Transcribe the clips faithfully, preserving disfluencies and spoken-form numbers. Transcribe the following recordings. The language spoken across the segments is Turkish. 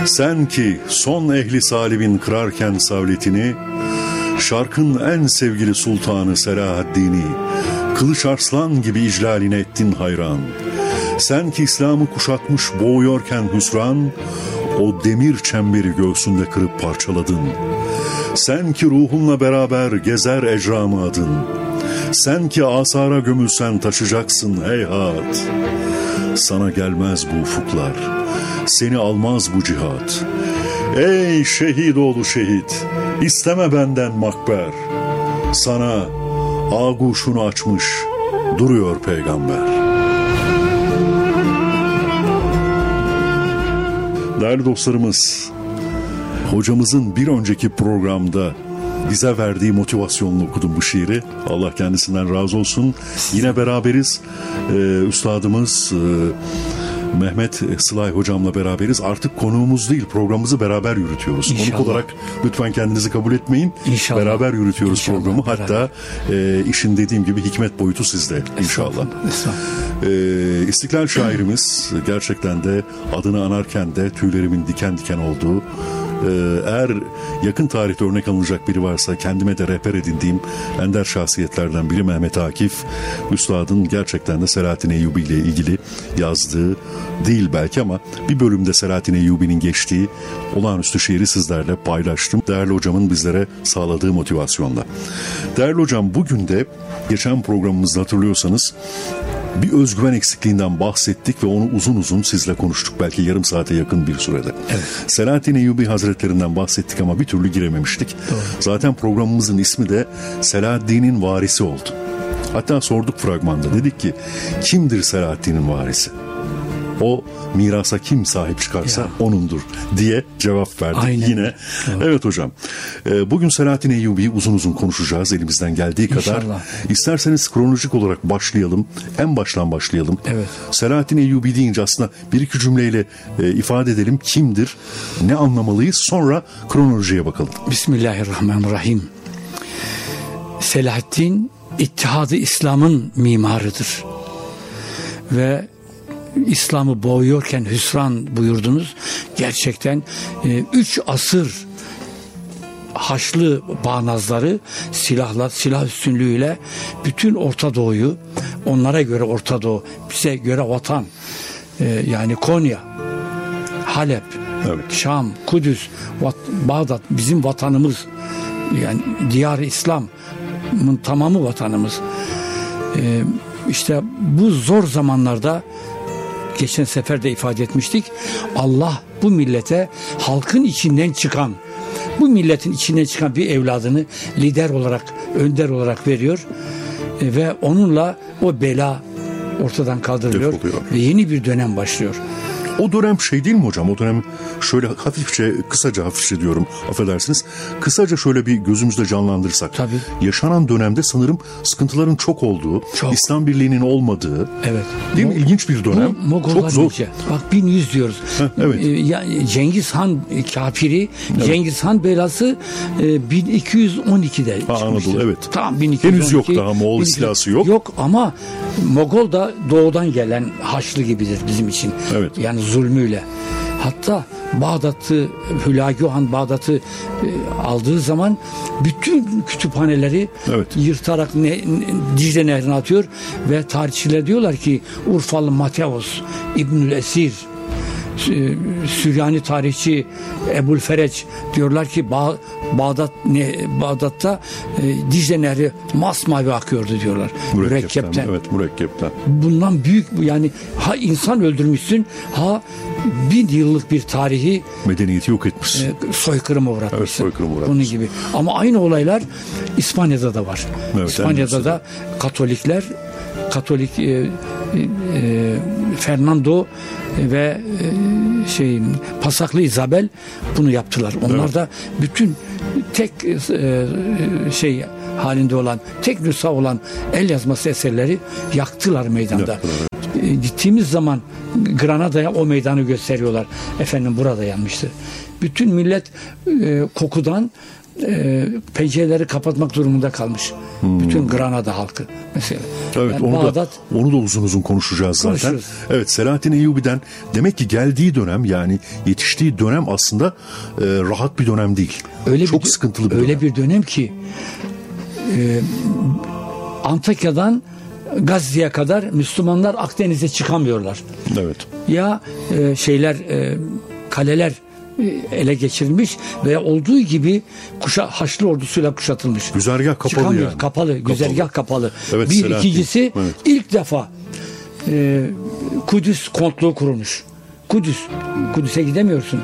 Sen ki son ehli salibin kırarken savletini, şarkın en sevgili sultanı Selahaddin'i, Kılıç Arslan gibi iclaline ettin hayran. Sen ki İslam'ı kuşatmış boğuyorken hüsran, o demir çemberi göğsünde kırıp parçaladın. Sen ki ruhunla beraber gezer ecramı adın. Sen ki asara gömülsen taşıyacaksın heyhat. Sana gelmez bu ufuklar, seni almaz bu cihat. Ey şehit oğlu şehit, isteme benden makber. Sana ağuşunu açmış duruyor peygamber. Değerli dostlarımız, hocamızın bir önceki programda bize verdiği motivasyonla okudum bu şiiri. Allah kendisinden razı olsun. Yine beraberiz. Ee, üstadımız e, Mehmet Sılay hocamla beraberiz. Artık konuğumuz değil, programımızı beraber yürütüyoruz. İnşallah. Konuk olarak lütfen kendinizi kabul etmeyin. İnşallah. Beraber yürütüyoruz İnşallah. Programı. Beraber. Hatta e, işin dediğim gibi hikmet boyutu sizde inşallah. Ee, İstiklal şairimiz gerçekten de adını anarken de tüylerimin diken diken olduğu, eğer yakın tarihte örnek alınacak biri varsa kendime de rehber edindiğim ender şahsiyetlerden biri Mehmet Akif. Üstadın gerçekten de Selahattin Eyyubi ile ilgili yazdığı değil belki ama bir bölümde Selahattin Eyyubi'nin geçtiği olağanüstü şiiri sizlerle paylaştım. Değerli hocamın bizlere sağladığı motivasyonla. Değerli hocam, bugün de geçen programımızda hatırlıyorsanız bir özgüven eksikliğinden bahsettik ve onu uzun uzun sizle konuştuk. Belki yarım saate yakın bir sürede. Evet. Selahattin Eyyubi Hazretlerinden bahsettik ama bir türlü girememiştik. Doğru. Zaten programımızın ismi de Selahaddin'in varisi oldu. Hatta sorduk fragmanda. Dedik ki kimdir Selahaddin'in varisi? O mirasa kim sahip çıkarsa ya. Onundur diye cevap verdik. Aynen. Yine. Evet, evet hocam. Bugün Selahattin Eyyubi'yi uzun uzun konuşacağız elimizden geldiği kadar. İnşallah. İsterseniz kronolojik olarak başlayalım. En baştan başlayalım. Evet. Selahattin Eyyubi deyince aslında bir iki cümleyle ifade edelim. Kimdir? Ne anlamalıyız? Sonra kronolojiye bakalım. Bismillahirrahmanirrahim. Selahaddin İttihadı İslam'ın mimarıdır. Ve İslam'ı boğuyorken hüsran buyurdunuz. Gerçekten e, üç asır Haçlı bağnazları silahla, silah üstünlüğüyle bütün Orta Doğu'yu, onlara göre Orta Doğu, bize göre vatan, e, yani Konya, Halep, evet. Şam, Kudüs, Vat, Bağdat bizim vatanımız, yani Diyar-ı İslam'ın tamamı vatanımız. E, işte bu zor zamanlarda, geçen sefer de ifade etmiştik, Allah bu millete halkın içinden çıkan, bu milletin içinden çıkan bir evladını lider olarak, önder olarak veriyor e, ve onunla o bela ortadan kaldırılıyor ve yeni bir dönem başlıyor. O dönem şey değil mi hocam? O dönem şöyle hafifçe, kısaca hafifçe diyorum, affedersiniz. Kısaca şöyle bir gözümüzde canlandırırsak. Tabii. Yaşanan dönemde sanırım sıkıntıların çok olduğu, çok. İslam birliğinin olmadığı. Evet. Değil mi? İlginç bir dönem. Çok zor. Önce. Bak bin yüz diyoruz. Heh, evet. Ee, yani Cengiz Han kafiri, evet. Cengiz Han belası e, bin iki yüz on ikide ha, Anadolu, evet. Tamam, bin iki yüz on iki. Henüz yok daha, Moğol istilası yok. Yok ama Mogol da doğudan gelen Haçlı gibidir bizim için. Evet. Yani zulmüyle. Hatta Bağdat'ı, Hülagü Han Bağdat'ı e, aldığı zaman bütün kütüphaneleri evet. yırtarak ne, ne, Dicle Nehri'ne atıyor ve tarihçiler diyorlar ki Urfalı Mateos, İbnül Esir, Süryani tarihçi Ebu'l-Fereç diyorlar ki ba- Bağdat ne Bağdat'ta e, Dicle Nehri masmavi akıyordu diyorlar. Mürekkepten, mürekkepten. Evet, mürekkepten. Bundan büyük, yani ha insan öldürmüşsün, ha bin yıllık bir tarihi medeniyeti yok etmişsin. E, soykırıma uğratmışsın. Evet, soykırıma uğratmışsın. Bunun gibi. Ama aynı olaylar İspanya'da da var. Evet, İspanya'da da Katolikler Katolik e, e, Fernando ve e, şey Pasaklı Isabel bunu yaptılar. Onlar evet. da bütün tek e, şey halinde olan, tek nüsha olan el yazması eserleri yaktılar meydanda. Yaktılar, evet. e, gittiğimiz zaman Granada'ya o meydanı gösteriyorlar. Efendim burada yanmıştı. Bütün millet e, kokudan e, pencereleri kapatmak durumunda kalmış. Hmm. Bütün Granada halkı mesela. Evet, yani onu Bağdat, da onu da uzun uzun konuşacağız zaten. Konuşuruz. Evet, Selahaddin Eyyubi'den demek ki geldiği dönem, yani yetiştiği dönem aslında e, rahat bir dönem değil. Öyle Çok bir, sıkıntılı bir öyle dönem. bir dönem ki e, Antakya'dan Gazze'ye kadar Müslümanlar Akdeniz'e çıkamıyorlar. Evet. Ya e, şeyler e, kaleler e, ele geçirilmiş veya olduğu gibi kuşa, Haçlı ordusuyla kuşatılmış. Güzergah kapalı Çıkamıyor, yani. Kapalı, güzergah kapalı. Evet, bir Selahattin. ikincisi Evet. ilk defa e, Kudüs kontluğu kurulmuş. Kudüs, Kudüs'e gidemiyorsun.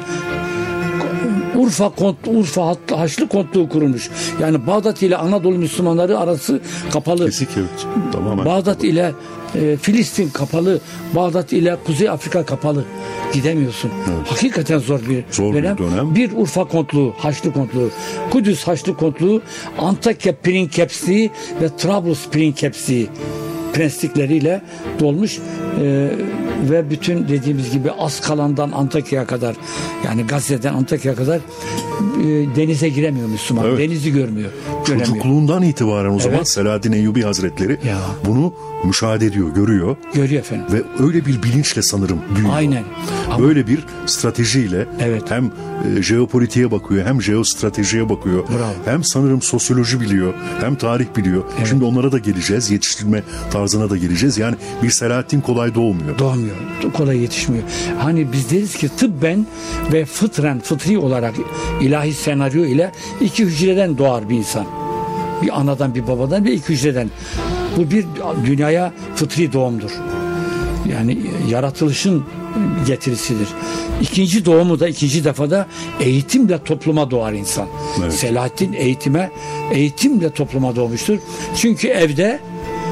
Urfa kont, Urfa Haçlı kontluğu kurulmuş. Yani Bağdat ile Anadolu Müslümanları arası kapalı. Kesik, evet. Tamamen Bağdat kapalı. ile e, Filistin kapalı. Bağdat ile Kuzey Afrika kapalı. Gidemiyorsun. Evet. Hakikaten zor bir Zor bir dönem. dönem. Bir Urfa kontluğu, Haçlı kontluğu, Kudüs Haçlı kontluğu, Antakya Prinçepliği ve Trablus Prinçepliği prenslikleriyle dolmuş e, ve bütün dediğimiz gibi Askalan'dan Antakya'ya kadar, yani Gazze'den Antakya'ya kadar e, denize giremiyor Müslüman. Evet. Denizi görmüyor. Göremiyor. Çocukluğundan itibaren o zaman Evet. Selahaddin Eyyubi Hazretleri Ya. bunu müşahede ediyor, görüyor Görüyor efendim. ve öyle bir bilinçle sanırım büyüyor. Aynen. Ama- Böyle bir stratejiyle Evet. hem e, jeopolitiğe bakıyor, hem jeostratejiye bakıyor. Bravo. Hem sanırım sosyoloji biliyor, hem tarih biliyor. Evet. Şimdi onlara da geleceğiz, yetiştirme tarzına da geleceğiz. Yani bir Selahaddin kolay doğmuyor. Doğmuyor. Kolay yetişmiyor. Hani biz deriz ki tıbben ve fıtren, fıtri olarak ilahi senaryo ile iki hücreden doğar bir insan. Bir anadan, bir babadan ve iki hücreden. Bu bir dünyaya fıtri doğumdur. Yani yaratılışın getirisidir. İkinci doğumu da, ikinci defada eğitimle topluma doğar insan. Evet. Selahaddin eğitime, eğitimle topluma doğmuştur. Çünkü evde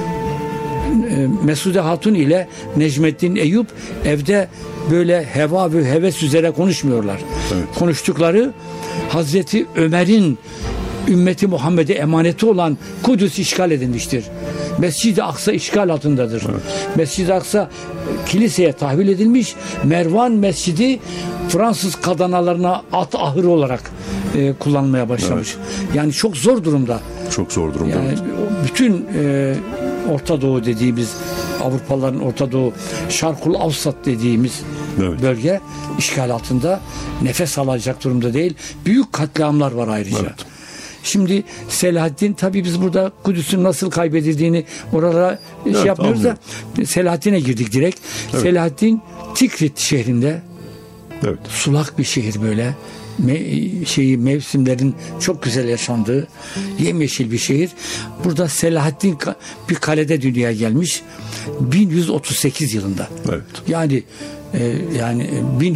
Mesude Hatun ile Necmettin Eyüp evde böyle heva ve heves üzere konuşmuyorlar. Evet. Konuştukları Hazreti Ömer'in ümmeti Muhammed'e emaneti olan Kudüs işgal edilmiştir. Mescid-i Aksa işgal altındadır. Evet. Mescid-i Aksa kiliseye tahvil edilmiş. Mervan Mescidi Fransız kadanalarına at ahırı olarak e, kullanmaya başlamış. Evet. Yani çok zor durumda. Çok zor durumda. Yani bütün e, Orta Doğu dediğimiz, Avrupalıların Orta Doğu, Şarkul Avsat dediğimiz evet. bölge işgal altında, nefes alacak durumda değil. Büyük katliamlar var ayrıca. Evet. Şimdi Selahaddin, tabii biz burada Kudüs'ün nasıl kaybedildiğini oralara evet, şey yapmıyoruz anladım. da Selahaddin'e girdik direkt. Evet. Selahaddin Tikrit şehrinde, evet. sulak bir şehir böyle. Me- şeyi mevsimlerin çok güzel yaşandığı yemyeşil bir şehir. Burada Selahaddin ka- bir kalede dünyaya gelmiş bin yüz otuz sekiz yılında. Evet. Yani e, yani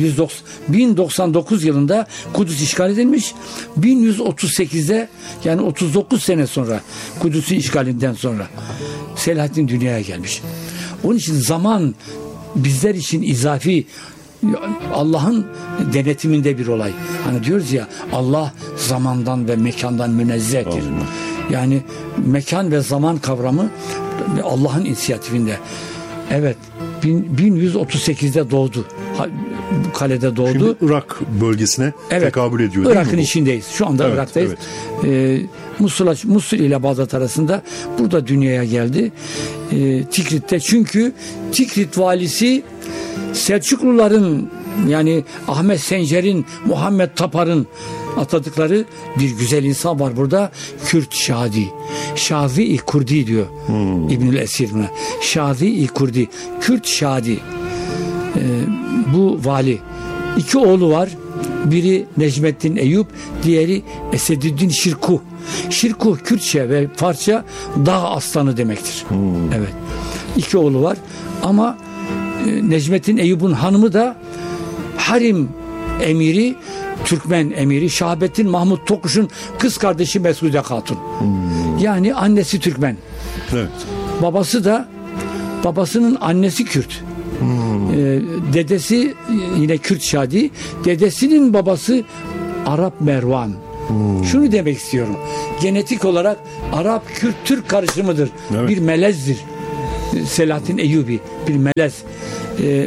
bin doksan dokuz yılında Kudüs işgal edilmiş. bin yüz otuz sekizde yani otuz dokuz sene sonra, Kudüs'ün işgalinden sonra Selahaddin dünyaya gelmiş. Onun için zaman bizler için izafi, Allah'ın denetiminde bir olay. Hani diyoruz ya, Allah zamandan ve mekandan münezzehtir. Allah. Yani mekan ve zaman kavramı Allah'ın inisiyatifinde. Evet, bin yüz otuz sekizde doğdu. Bu kalede doğdu. Şimdi Irak bölgesine evet, tekabül ediyor değil Irak'ın mi bu? içindeyiz. Şu anda evet, Irak'tayız. Evet. Ee, Musul, Musul ile Bağdat arasında burada dünyaya geldi. Ee, Tikrit'te, çünkü Tikrit valisi Selçukluların, yani Ahmet Sencer'in, Muhammed Tapar'ın atadıkları bir güzel insan var burada. Kürt Şadi. Şazi-i Kurdi diyor hmm. İbnül Esir buna. Şazi-i Kurdi. Kürt Şadi. Ee, bu vali. İki oğlu var. Biri Necmettin Eyüp, diğeri Esedüddin Şirkuh. Şirkuh Kürtçe ve Farsça dağ aslanı demektir. Hmm. Evet. İki oğlu var ama Necmettin Eyüp'ün hanımı da Harim emiri, Türkmen emiri Şahabettin Mahmut Tokuş'un kız kardeşi Mesude Hatun. Hmm. Yani annesi Türkmen. Evet. Babası da, babasının annesi Kürt. Hmm. Ee, dedesi yine Kürt Şadi. Dedesinin babası Arap Mervan. Hmm. Şunu demek istiyorum. Genetik olarak Arap, Kürt, Türk karışımıdır. Evet. Bir melezdir. Selahaddin Eyyubi bir melez. E,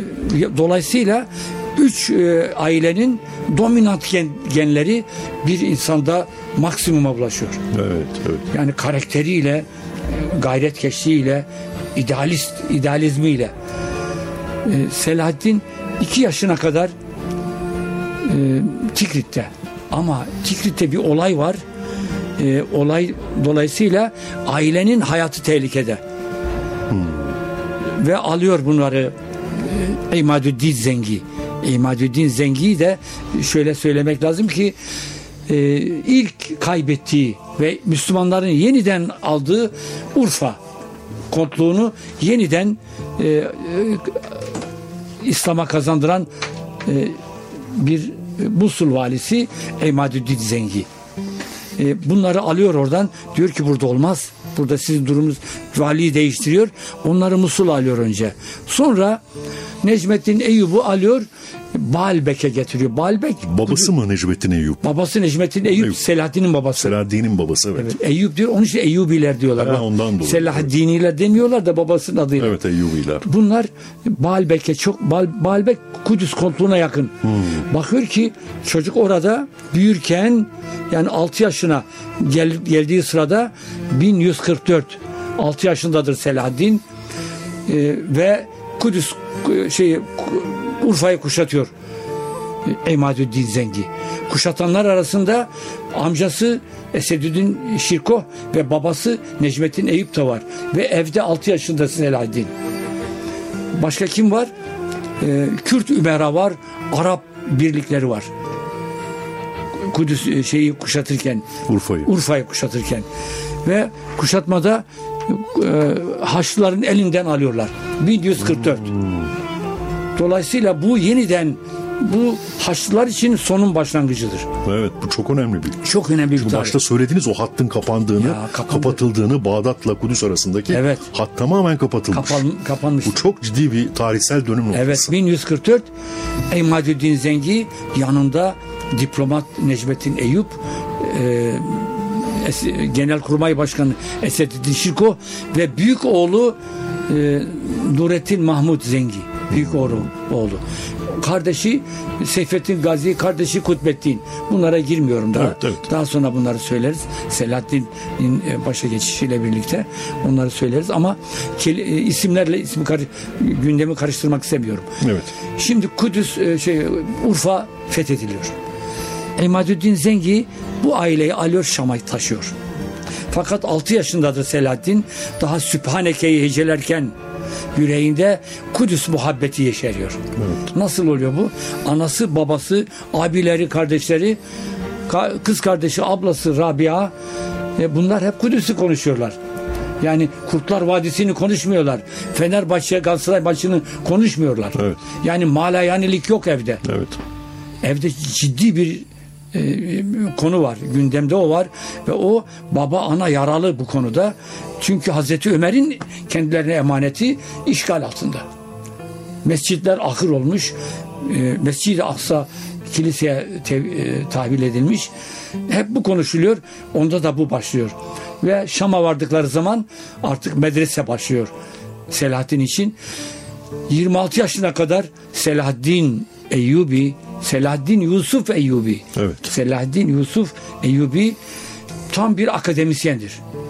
dolayısıyla üç e, ailenin dominant gen, genleri bir insanda maksimuma ulaşıyor. Evet, evet. Yani karakteriyle, gayretkeşliğiyle, idealist idealizmiyle. Ee, Selahaddin iki yaşına kadar e, Tikrit'te. Ama Tikrit'te bir olay var. E, olay dolayısıyla ailenin hayatı tehlikede. Hmm. Ve alıyor bunları e, İmadüddin Zengi. İmadüddin Zengi'yi de şöyle söylemek lazım ki e, ilk kaybettiği ve Müslümanların yeniden aldığı Urfa kontluğunu yeniden e, e, İslam'a kazandıran e, bir Musul valisi İmadüddin Zengi. E, bunları alıyor oradan. Diyor ki burada olmaz. Burada sizin durumunuz, valiyi değiştiriyor. Onları Musul alıyor önce. Sonra Necmettin Eyyub'u alıyor. Baalbek'e getiriyor. Baalbek babası mı Necmettin Eyyub? Babası Necmettin Eyyub, Eyyub. Selahaddin'in babası. Selahaddin'in babası, evet. Evet. Eyyub diyor. Onun için Eyyubiler diyorlar. Ha, ondan dolayı. Selahaddiniler demiyorlar da babasının adıyla. Evet, Eyyubiler. Bunlar Baalbek'e çok Baal, Baalbek Kudüs kontluğuna yakın. Hmm. Bakıyor ki çocuk orada büyürken, yani altı yaşına gel, geldiği sırada bin yüz kırk dört altı yaşındadır Selahaddin ee, ve Kudüs şey Urfa'yı kuşatıyor İmadüddin Zengi. Kuşatanlar arasında amcası Esedüddin Şirkoh ve babası Necmettin Eyyub da var. Ve evde altı yaşında Selahaddin. Başka kim var? Ee, Kürt Ümera var. Arap birlikleri var. Kudüs şeyi kuşatırken, Urfa'yı. Urfa'yı kuşatırken ve kuşatmada e, Haçlıların elinden alıyorlar. bin yüz kırk dört. Hmm. Dolayısıyla bu yeniden bu Haçlılar için sonun başlangıcıdır. Evet, bu çok önemli bir. Çok önemli bir. Çünkü başta söylediğiniz o hattın kapandığını, ya, kapatıldığını, Bağdat'la Kudüs arasındaki evet. hat tamamen kapatılmış. Kapan, kapanmış. Bu çok ciddi bir tarihsel dönüm noktası. Evet, bin yüz kırk dört İmadüddin Zengi yanında diplomat Necmettin Eyyub, e, Genelkurmay Başkanı Esedüddin Şirkoh ve büyük oğlu e, Nurettin Mahmud Zengi. Büyük oğlu, oğlu. Kardeşi Seyfettin Gazi, kardeşi Kutbettin. Bunlara girmiyorum daha. Evet, evet. Daha sonra bunları söyleriz. Selahaddin'in başa geçişiyle birlikte onları söyleriz ama isimlerle ismi kar- gündemi karıştırmak istemiyorum. Evet. Şimdi Kudüs şey Urfa fethediliyor. İmadüddin Zengi bu aileyi alıyor, Şam'a taşıyor. Fakat altı yaşındadır Selahaddin. Daha Sübhaneke'yi hecelerken yüreğinde Kudüs muhabbeti yeşeriyor. Evet. Nasıl oluyor bu? Anası, babası, abileri, kardeşleri, kız kardeşi, ablası Rabia, bunlar hep Kudüs'ü konuşuyorlar. Yani Kurtlar Vadisi'ni konuşmuyorlar. Fenerbahçe, Galatasaray maçını konuşmuyorlar. Evet. Yani malayanilik yok evde. Evet. Evde ciddi bir e, konu var. Gündemde o var. Ve o baba ana yaralı bu konuda. Çünkü Hazreti Ömer'in kendilerine emaneti işgal altında. Mescitler ahır olmuş. E, Mescid-i Aksa kiliseye te, e, tahvil edilmiş. Hep bu konuşuluyor. Onda da bu başlıyor. Ve Şam'a vardıkları zaman artık medrese başlıyor Selahaddin için. yirmi altı yaşına kadar Selahaddin Eyyubi, Selahaddin Yusuf Eyyubi. Evet. Selahaddin Yusuf Eyyubi tam bir akademisyendir.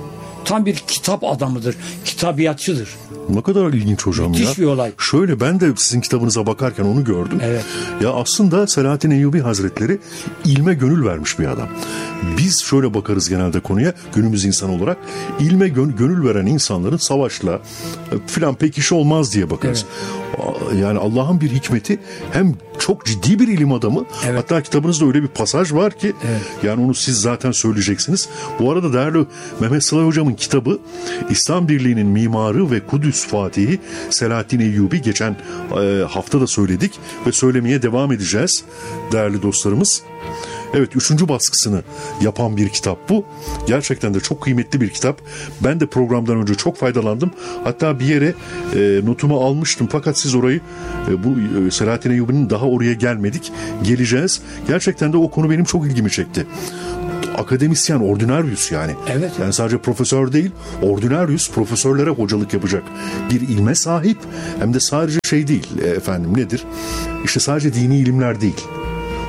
Tam bir kitap adamıdır. Kitabiyatçıdır. Ne kadar ilginç hocam. Müthiş ya. bir olay. Şöyle ben de sizin kitabınıza bakarken onu gördüm. Evet. Ya aslında Selahaddin Eyyubi Hazretleri ilme gönül vermiş bir adam. Biz şöyle bakarız genelde konuya, günümüz insan olarak ilme gön- gönül veren insanların savaşla filan pek iş olmaz diye bakarız. Evet. Yani Allah'ın bir hikmeti, hem çok ciddi bir ilim adamı. Evet. Hatta kitabınızda öyle bir pasaj var ki evet. yani onu siz zaten söyleyeceksiniz. Bu arada değerli Mehmet Sıla hocamın kitabı İslam Birliği'nin mimarı ve Kudüs Fatihi Selahaddin Eyyubi, geçen e, hafta da söyledik ve söylemeye devam edeceğiz değerli dostlarımız. Evet, üçüncü baskısını yapan bir kitap bu. Gerçekten de çok kıymetli bir kitap. Ben de programdan önce çok faydalandım. Hatta bir yere e, notumu almıştım. Fakat siz orayı, e, bu e, Selahaddin Eyyubi'nin daha oraya gelmedik. Geleceğiz. Gerçekten de o konu benim çok ilgimi çekti. Akademisyen, ordinaryüs yani. Evet. Yani sadece profesör değil, ordinaryüs, profesörlere hocalık yapacak bir ilme sahip. Hem de sadece şey değil, e, efendim nedir? İşte sadece dini ilimler değil.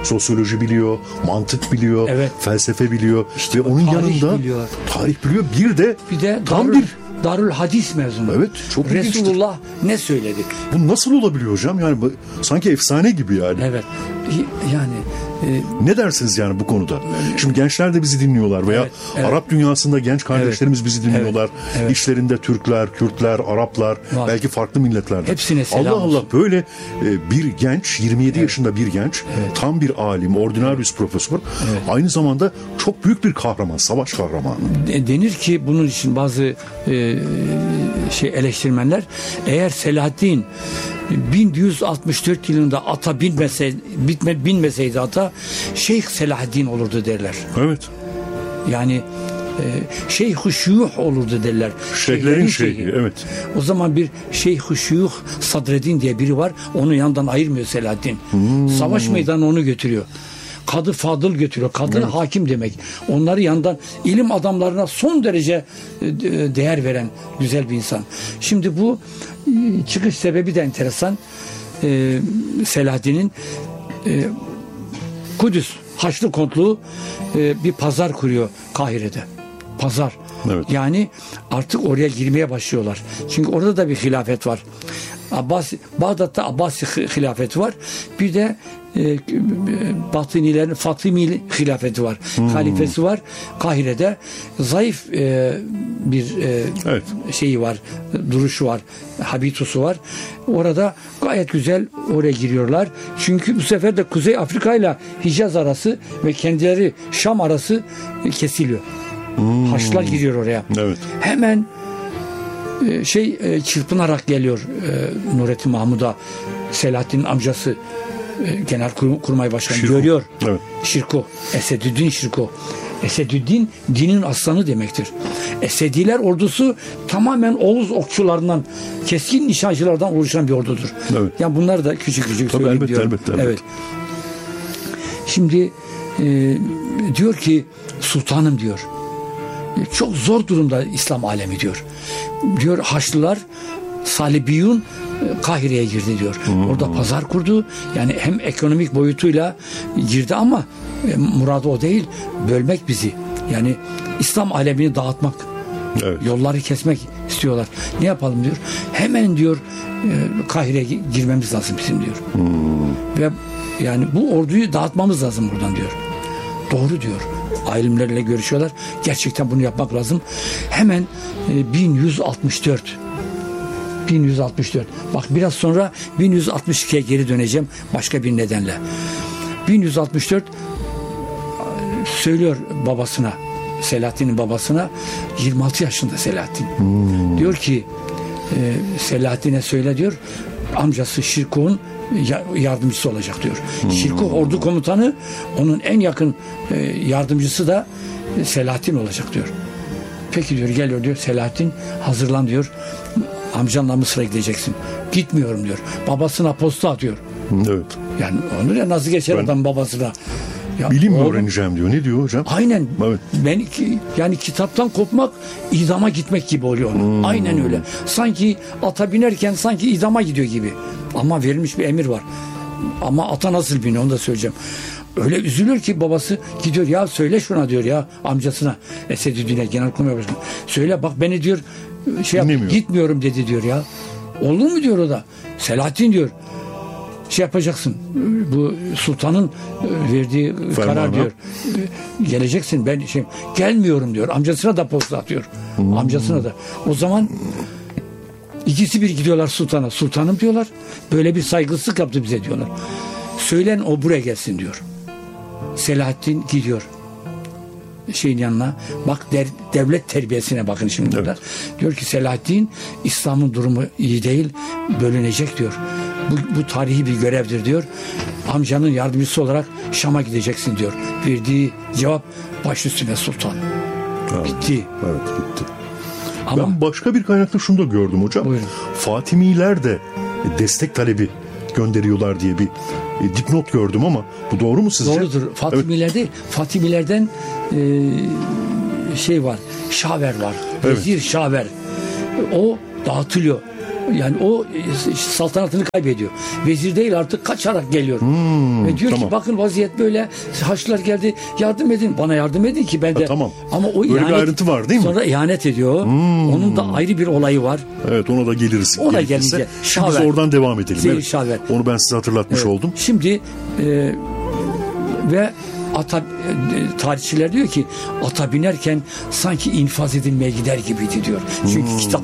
sosyoloji biliyor, mantık biliyor, Evet. felsefe biliyor İşte ve onun tarih yanında biliyor. tarih biliyor. Bir de Bir de tam Darül, bir Darül Hadis mezunu. Evet, çok ilginçtir. Resulullah ne söyledi? bu nasıl olabiliyor hocam? Yani bu, sanki efsane gibi yani. Evet. Yani e, Ne dersiniz yani bu konuda? Şimdi gençler de bizi dinliyorlar veya Evet, evet. Arap dünyasında genç kardeşlerimiz bizi dinliyorlar. Evet, evet. İşlerinde Türkler, Kürtler, Araplar, Var. belki farklı milletlerden. Hepsine selam Allah Allah olsun. böyle e, bir genç, yirmi yedi yaşında bir genç, tam bir alim, ordinarius profesör, aynı zamanda çok büyük bir kahraman, savaş kahramanı. de- denir ki bunun için bazı e, şey eleştirmenler, eğer Selahaddin bin yüz altmış dört yılında ata binmeseydi, bitme, binmeseydi ata, Şeyh Selahaddin olurdu derler. Evet. Yani e, Şeyh-i Şuyuh olurdu derler. Şeyhlerin şeyhi, evet. O zaman bir Şeyh-i Şuyuh Sadreddin diye biri var. Onu yandan ayırmıyor Selahaddin. Hmm. Savaş meydanına onu götürüyor. Kadı Fadıl götürüyor. Kadı Evet. hakim demek. Onları yandan, ilim adamlarına son derece e, değer veren güzel bir insan. Şimdi bu e, çıkış sebebi de enteresan. E, Selahaddin'in e, Kudüs Haçlı Kontluğu e, bir pazar kuruyor Kahire'de. Pazar. Evet. Yani artık oraya girmeye başlıyorlar. Çünkü orada da bir hilafet var. Abbas, Bağdat'ta Abbasi hilafeti var. Bir de e, Batınilerin Fatimili hilafeti var. Hmm. Halifesi var. Kahire'de zayıf e, bir e, Evet. şeyi var. Duruşu var. Habitusu var. Orada gayet güzel oraya giriyorlar. Çünkü bu sefer de Kuzey Afrika ile Hicaz arası ve kendileri Şam arası kesiliyor. Haçlar giriyor oraya. Evet. Hemen e, şey e, çırpınarak geliyor e, Nurettin Mahmud'a, Selahaddin'in amcası e, Genelkurmay Başkanı Şirko. görüyor. Evet. Şirko. Esedüddin Şirko. Esedüddin dinin aslanı demektir. Esediler ordusu tamamen Oğuz okçularından, keskin nişancılardan oluşan bir ordudur. Evet. Yani bunlar da küçük küçük Tabii, söyleyeyim elbette, diyorum. elbette, elbette. Evet. Şimdi e, diyor ki sultanım diyor. Çok zor durumda İslam alemi diyor. Diyor Haçlılar Salibiyun Kahire'ye girdi diyor. Hmm. Orada pazar kurdu. Yani hem ekonomik boyutuyla girdi ama e, muradı o değil. Bölmek bizi. Yani İslam alemini dağıtmak. Evet. Yolları kesmek istiyorlar. Ne yapalım diyor. Hemen diyor e, Kahire'ye girmemiz lazım bizim diyor. Hmm. Ve yani bu orduyu dağıtmamız lazım buradan diyor. Doğru diyor. Alimlerle görüşüyorlar. Gerçekten bunu yapmak lazım. Hemen e, bin yüz altmış dört bin yüz altmış dört bak biraz sonra bin yüz altmış ikiye geri döneceğim başka bir nedenle. bin yüz altmış dört söylüyor babasına, Selahaddin'in babasına, yirmi altı yaşında Selahaddin. Hmm. Diyor ki e, Selahaddin'e söyle diyor, amcası Şirkuh'un yardımcısı olacak diyor. Hmm. Şirkuh ordu komutanı, onun en yakın e, yardımcısı da Selahaddin olacak diyor. Peki diyor, geliyor diyor Selahaddin, hazırlan diyor, amcanla Mısır'a gideceksin. Gitmiyorum diyor. Babasına posta atıyor. Evet. Yani onu ya nasıl geçer ben, adam babasına? Ya, bilim mi oğlum, öğreneceğim diyor. Ne diyor hocam? Aynen. Evet. Ben yani kitaptan kopmak idama gitmek gibi oluyor. Hmm. Aynen öyle. Sanki ata binerken sanki idama gidiyor gibi. Ama verilmiş bir emir var. Ama ata nasıl biniyor onu da söyleyeceğim. Öyle üzülür ki babası gidiyor, ya söyle şuna diyor ya amcasına, Esedüddin'e, Genelkurmay Başkanı. Söyle bak beni diyor şey yap, gitmiyorum dedi diyor ya. Olur mu diyor o da. Selahaddin diyor, şey yapacaksın, bu sultanın verdiği Ferman karar diyor, geleceksin, ben şey gelmiyorum diyor. Amcasına da posta atıyor. Hmm. Amcasına da. O zaman ikisi bir gidiyorlar sultana. Sultanım diyorlar, böyle bir saygısızlık yaptı bize diyorlar. Söylen o buraya gelsin diyor. Selahaddin gidiyor şeyin yanına. Bak der, devlet terbiyesine bakın şimdi burada. Evet. Diyor ki Selahaddin, İslam'ın durumu iyi değil, bölünecek diyor. Bu, bu tarihi bir görevdir diyor. Amcanın yardımcısı olarak Şam'a gideceksin diyor. Verdiği cevap baş üstüne sultan. Evet. Bitti. Evet, bitti. Ama, ben başka bir kaynakta şunu da gördüm hocam. Buyurun. Fatimiler de destek talebi gönderiyorlar diye bir e, dipnot gördüm ama bu doğru mu sizce? Doğrudur. Fatimiler evet. Fatimilerden e, şey var, Şaver var. Vezir evet. Şaver. O dağıtılıyor. Yani o e, saltanatını kaybediyor. Vezir değil, artık kaçarak geliyor. Hmm, Ve diyor tamam. ki bakın vaziyet böyle. Haçlılar geldi, yardım edin. Bana yardım edin ki ben de. Ha, tamam. Ama o Böyle ihanet, bir ayrıntı var değil mi? Sonra ihanet ediyor. Hmm. Onun da ayrı bir olayı var. Evet, ona da geliriz. Ona gerekirse. gelince. Şimdi biz Şaver. oradan devam edelim. Zeyl Evet. Şaver. Onu ben size hatırlatmış Evet. oldum. Şimdi e, ve ata, e, tarihçiler diyor ki ata binerken sanki infaz edilmeye gider gibiydi diyor. Çünkü Hmm. kitap